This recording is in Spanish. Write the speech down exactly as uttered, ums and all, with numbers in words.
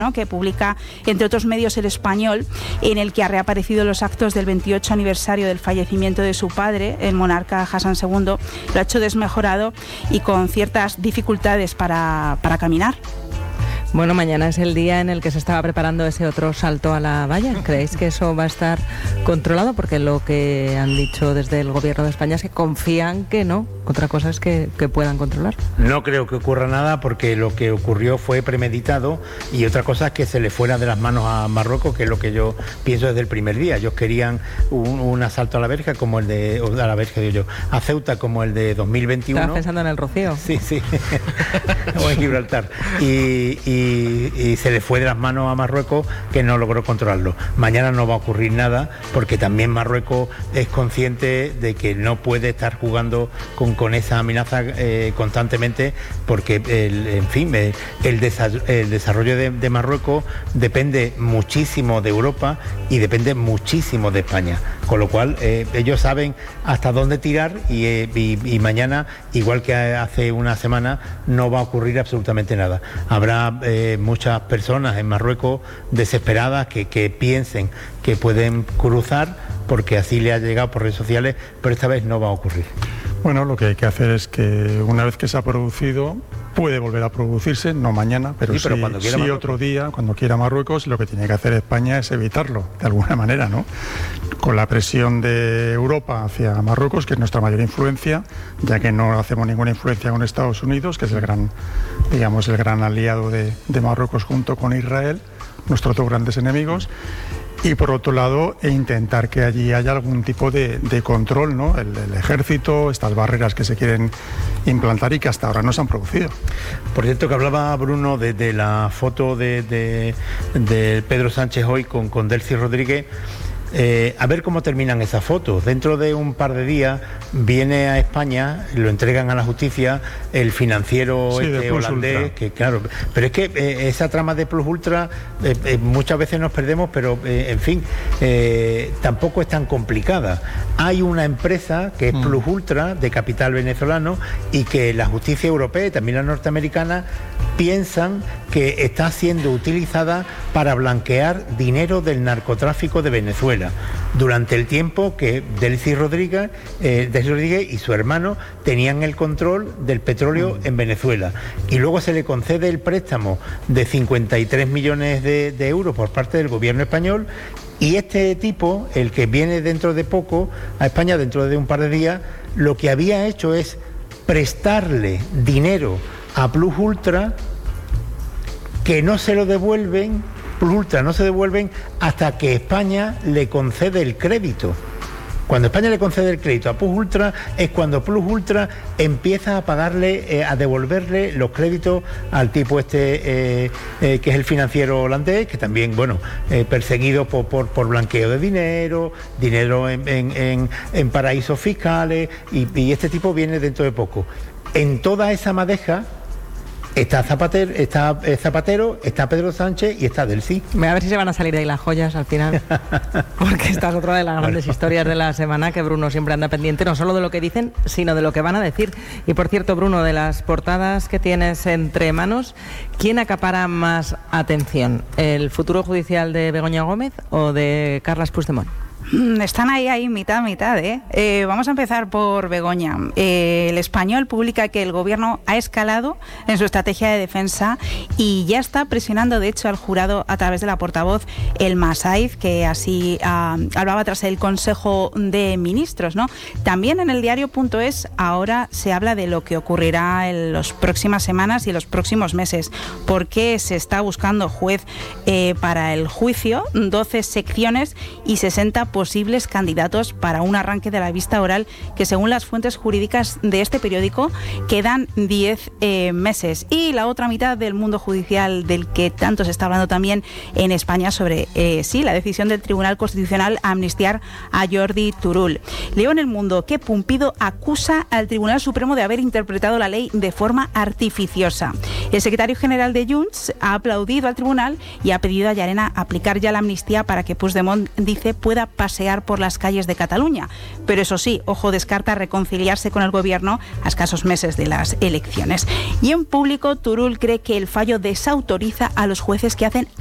¿no?, que publica, entre otros medios, El Español, en el que ha reaparecido los actos del veintiocho aniversario del fallecimiento de su padre, el monarca Hassan segundo. Lo ha hecho desmejorado y con ciertas dificultades para, para caminar. Bueno, mañana es el día en el que se estaba preparando ese otro salto a la valla. ¿Creéis que eso va a estar controlado? Porque lo que han dicho desde el Gobierno de España es que confían que no. Otra cosa es que, que puedan controlar. No creo que ocurra nada, porque lo que ocurrió fue premeditado, y otra cosa es que se le fuera de las manos a Marruecos, que es lo que yo pienso desde el primer día. Ellos querían un, un asalto a la verja como el de... a la verja, digo yo, a Ceuta como el de dos mil veintiuno. Estabas pensando en el Rocío. Sí, sí. O en Gibraltar. Y... y Y, y se le fue de las manos a Marruecos, que no logró controlarlo. Mañana no va a ocurrir nada, porque también Marruecos es consciente de que no puede estar jugando con, con esa amenaza eh, constantemente, porque el, en fin, el, el desarrollo de, de Marruecos depende muchísimo de Europa y depende muchísimo de España, con lo cual eh, ellos saben hasta dónde tirar, y, eh, y, y mañana, igual que hace una semana, no va a ocurrir absolutamente nada. Habrá eh, muchas personas en Marruecos desesperadas que, que piensen que pueden cruzar, porque así le ha llegado por redes sociales, pero esta vez no va a ocurrir. Bueno, lo que hay que hacer es que una vez que se ha producido, puede volver a producirse, no mañana, pero sí, pero sí, cuando quiera sí otro día, cuando quiera Marruecos. Lo que tiene que hacer España es evitarlo, de alguna manera, ¿no? Con la presión de Europa hacia Marruecos, que es nuestra mayor influencia, ya que no hacemos ninguna influencia con Estados Unidos, que es el gran, digamos, el gran aliado de, de Marruecos junto con Israel, nuestros dos grandes enemigos. Y por otro lado, e intentar que allí haya algún tipo de, de control, ¿no? El, el ejército, estas barreras que se quieren implantar y que hasta ahora no se han producido. Por cierto, que hablaba Bruno de, de la foto de, de, de Pedro Sánchez hoy con, con Delcy Rodríguez. Eh, a ver cómo terminan esas fotos. Dentro de un par de días viene a España, lo entregan a la justicia, el financiero sí, este holandés, que claro, pero es que eh, esa trama de Plus Ultra eh, eh, muchas veces nos perdemos, pero eh, en fin, eh, tampoco es tan complicada. Hay una empresa que es mm. Plus Ultra, de capital venezolano, y que la justicia europea y también la norteamericana piensan que está siendo utilizada para blanquear dinero del narcotráfico de Venezuela, durante el tiempo que Delcy Rodríguez, eh, Delcy Rodríguez y su hermano tenían el control del petróleo en Venezuela. Y luego se le concede el préstamo de cincuenta y tres millones de, de euros por parte del gobierno español, y este tipo, el que viene dentro de poco a España, dentro de un par de días, lo que había hecho es prestarle dinero a Plus Ultra, que no se lo devuelven, Plus Ultra no se devuelven hasta que España le concede el crédito. Cuando España le concede el crédito a Plus Ultra es cuando Plus Ultra empieza a pagarle, eh, a devolverle los créditos al tipo este, eh, eh, que es el financiero holandés, que también, bueno, eh, perseguido por, por, por blanqueo de dinero, dinero en, en, en, en paraísos fiscales, y, y este tipo viene dentro de poco. En toda esa madeja está Zapatero, está eh, Zapatero, está Pedro Sánchez y está Delcy. A ver si se van a salir de ahí las joyas al final, porque esta es otra de las grandes bueno. historias de la semana, que Bruno siempre anda pendiente, no solo de lo que dicen, sino de lo que van a decir. Y por cierto, Bruno, de las portadas que tienes entre manos, ¿quién acapara más atención? ¿El futuro judicial de Begoña Gómez o de Carles Puigdemont? Están ahí, ahí, mitad, mitad, ¿eh? eh vamos a empezar por Begoña. Eh, el Español publica que el gobierno ha escalado en su estrategia de defensa y ya está presionando, de hecho, al jurado a través de la portavoz Elma Saiz, que así uh, hablaba tras el Consejo de Ministros, ¿no? También en el diario.es ahora se habla de lo que ocurrirá en las próximas semanas y en los próximos meses, porque se está buscando juez eh, para el juicio, doce secciones y sesenta posibles candidatos para un arranque de la vista oral, que según las fuentes jurídicas de este periódico quedan diez eh, meses. Y la otra mitad del mundo judicial, del que tanto se está hablando también en España, sobre eh, sí, la decisión del Tribunal Constitucional a amnistiar a Jordi Turull. Leo en El Mundo que Pumpido acusa al Tribunal Supremo de haber interpretado la ley de forma artificiosa. El secretario general de Junts ha aplaudido al tribunal y ha pedido a Llarena aplicar ya la amnistía para que Puigdemont, dice, pueda pasar pasear por las calles de Cataluña. Pero eso sí, ojo, descarta reconciliarse con el gobierno a escasos meses de las elecciones. Y en público, Turull cree que el fallo desautoriza a los jueces que hacen